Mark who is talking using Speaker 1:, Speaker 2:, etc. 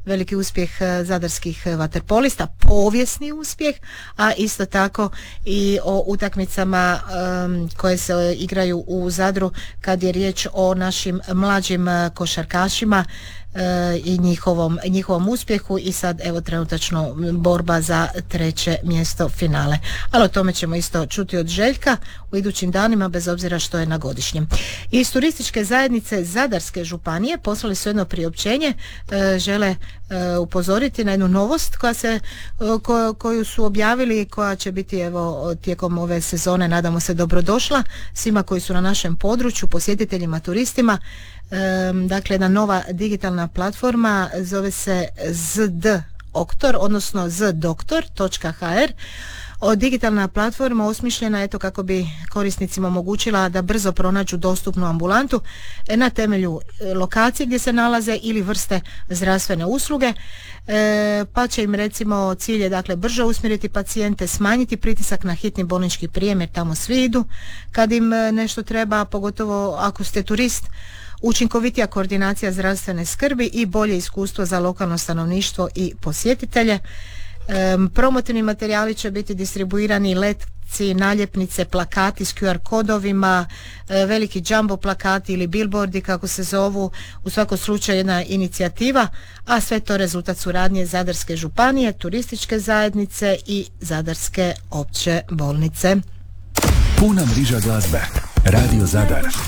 Speaker 1: veliki uspjeh zadarskih vaterpolista, povijesni uspjeh, a isto tako i o utakmicama koje se igraju u Zadru kad je riječ o našim mlađim košarkašima i njihovom uspjehu i sad evo trenutačno borba za 3. mjesto finale. Ali o tome ćemo isto čuti od Željka u idućim danima, bez obzira što je na godišnjem. Iz turističke zajednice Zadarske županije poslali su jedno priopćenje, žele upozoriti na jednu novost koju su objavili i koja će biti evo tijekom ove sezone, nadamo se, dobrodošla svima koji su na našem području, posjetiteljima, turistima. Dakle, jedna nova digitalna platforma zove se zdoktor, odnosno zdoktor.hr. Digitalna platforma osmišljena je kako bi korisnicima omogućila da brzo pronađu dostupnu ambulantu na temelju lokacije gdje se nalaze ili vrste zdravstvene usluge, pa će im recimo cilj je dakle brže usmjeriti pacijente, smanjiti pritisak na hitni bolnički prijem jer tamo svi idu kad im nešto treba, pogotovo ako ste turist, učinkovitija koordinacija zdravstvene skrbi i bolje iskustvo za lokalno stanovništvo i posjetitelje. Promotivni materijali će biti distribuirani, letci, naljepnice, plakati s QR kodovima, veliki jumbo plakati ili billboardi kako se zovu, u svakom slučaju jedna inicijativa, a sve to rezultat suradnje Zadarske županije, turističke zajednice i Zadarske opće bolnice.
Speaker 2: Puna mriža glazbe. Radio Zadar.